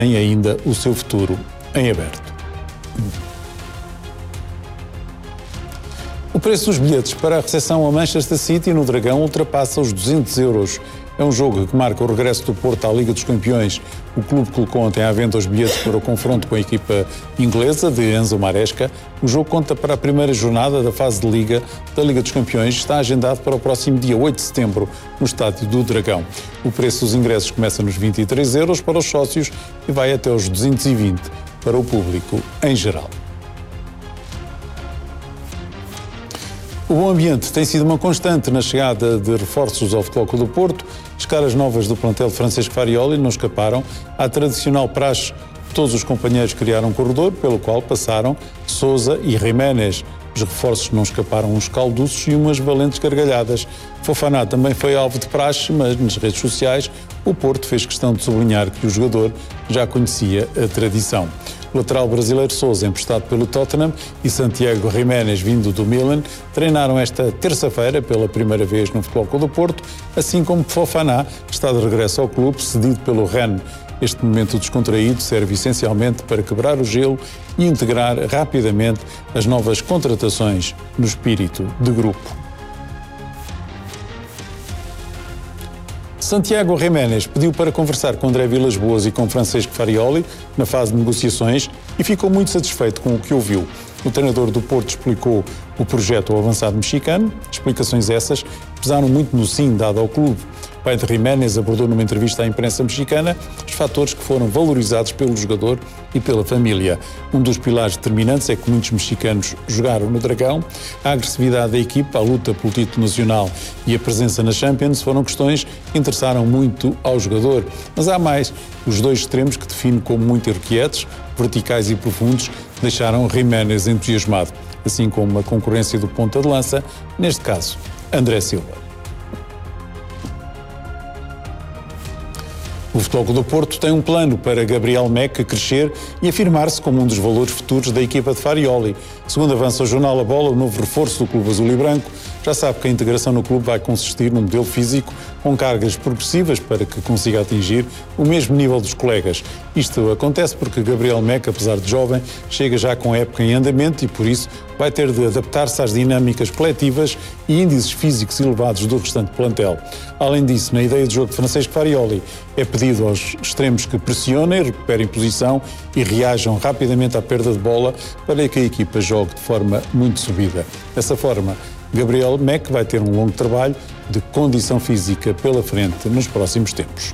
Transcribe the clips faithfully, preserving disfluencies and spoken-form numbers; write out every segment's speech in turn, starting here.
tem ainda o seu futuro em aberto. O preço dos bilhetes para a recepção ao Manchester City no Dragão ultrapassa os duzentos euros. É um jogo que marca o regresso do Porto à Liga dos Campeões. O clube colocou ontem à venda os bilhetes para o confronto com a equipa inglesa de Enzo Maresca. O jogo conta para a primeira jornada da fase de Liga da Liga dos Campeões. Está agendado para o próximo dia oito de setembro no estádio do Dragão. O preço dos ingressos começa nos vinte e três euros para os sócios e vai até aos duzentos e vinte para o público em geral. O bom ambiente tem sido uma constante na chegada de reforços ao Futebol Clube do Porto. As caras novas do plantel de Francesco Farioli não escaparam à tradicional praxe. Todos os companheiros criaram um corredor pelo qual passaram Sousa e Jiménez. Os reforços não escaparam uns calduços e umas valentes gargalhadas. Fofana também foi alvo de praxe, mas nas redes sociais o Porto fez questão de sublinhar que o jogador já conhecia a tradição. O lateral brasileiro Sousa, emprestado pelo Tottenham, e Santiago Jiménez, vindo do Milan, treinaram esta terça-feira pela primeira vez no Futebol Clube do Porto, assim como Fofana, que está de regresso ao clube, cedido pelo Rennes. Este momento descontraído serve essencialmente para quebrar o gelo e integrar rapidamente as novas contratações no espírito de grupo. Santiago Jiménez pediu para conversar com André Vilas-Boas e com Francesco Farioli na fase de negociações e ficou muito satisfeito com o que ouviu. O treinador do Porto explicou o projeto ao avançado mexicano. Explicações essas pesaram muito no sim dado ao clube. O pai de Jiménez abordou numa entrevista à imprensa mexicana os fatores que foram valorizados pelo jogador e pela família. Um dos pilares determinantes é que muitos mexicanos jogaram no Dragão. A agressividade da equipa, a luta pelo título nacional e a presença na Champions foram questões que interessaram muito ao jogador. Mas há mais. Os dois extremos que define como muito irrequietos, verticais e profundos, deixaram Jiménez entusiasmado, assim como a concorrência do ponta de lança, neste caso, André Silva. O Futebol Clube do Porto tem um plano para Gabriel Meca crescer e afirmar-se como um dos valores futuros da equipa de Farioli. Segundo avança o jornal A Bola, o novo reforço do clube azul e branco já sabe que a integração no clube vai consistir num modelo físico com cargas progressivas para que consiga atingir o mesmo nível dos colegas. Isto acontece porque Gabriel Meca, apesar de jovem, chega já com a época em andamento e, por isso, vai ter de adaptar-se às dinâmicas coletivas e índices físicos elevados do restante plantel. Além disso, na ideia de jogo de Francesco Farioli, é pedido aos extremos que pressionem, recuperem posição e reajam rapidamente à perda de bola para que a equipa jogue de forma muito subida. Dessa forma, Gabriel Meca vai ter um longo trabalho de condição física pela frente nos próximos tempos.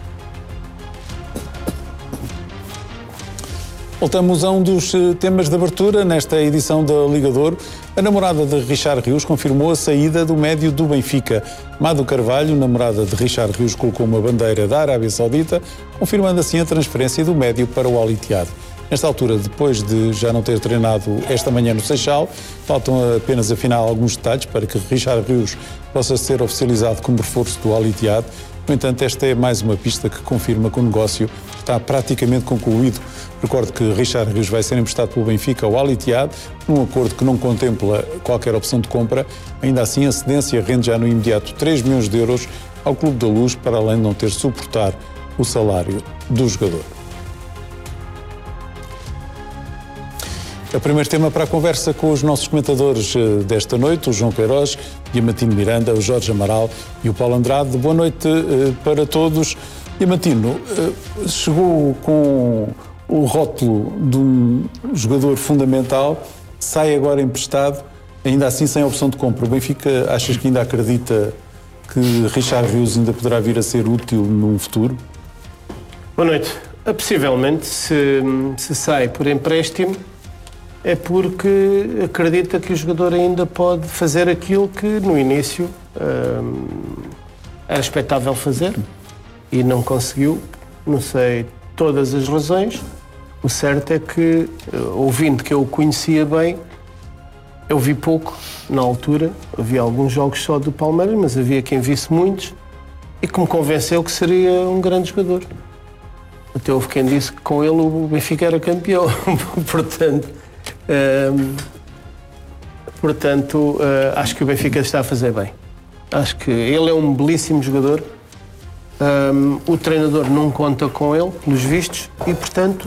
Voltamos a um dos temas de abertura nesta edição da Liga de Ouro. A namorada de Richard Rios confirmou a saída do médio do Benfica. Mado Carvalho, namorada de Richard Rios, colocou uma bandeira da Arábia Saudita, confirmando assim a transferência do médio para o Al Ittihad. Nesta altura, depois de já não ter treinado esta manhã no Seixal, faltam apenas afinar alguns detalhes para que Richard Rios possa ser oficializado como reforço do Al Ittihad. No entanto, esta é mais uma pista que confirma que o negócio está praticamente concluído. Recordo que Richard Rios vai ser emprestado pelo Benfica ao Al Ittihad, num acordo que não contempla qualquer opção de compra. Ainda assim, a cedência rende já no imediato três milhões de euros ao Clube da Luz, para além de não ter de suportar o salário do jogador. É o primeiro tema para a conversa com os nossos comentadores desta noite, o João Queiroz, o Diamantino Miranda, o Jorge Amaral e o Paulo Andrade. Boa noite para todos. Diamantino, chegou com o rótulo de um jogador fundamental, sai agora emprestado, ainda assim sem opção de compra. O Benfica, achas que ainda acredita que Richard Rios ainda poderá vir a ser útil num futuro? Boa noite. Possivelmente, se, se sai por empréstimo, é porque acredita que o jogador ainda pode fazer aquilo que no início hum, era expectável fazer e não conseguiu. Não sei todas as razões. O certo é que, ouvindo que eu o conhecia bem, eu vi pouco na altura. Havia alguns jogos só do Palmeiras, mas havia quem visse muitos e que me convenceu que seria um grande jogador. Até houve quem disse que com ele o Benfica era campeão. Portanto, hum, portanto hum, acho que o Benfica está a fazer bem. Acho que ele é um belíssimo jogador. Um, o treinador não conta com ele, pelos vistos, e, portanto,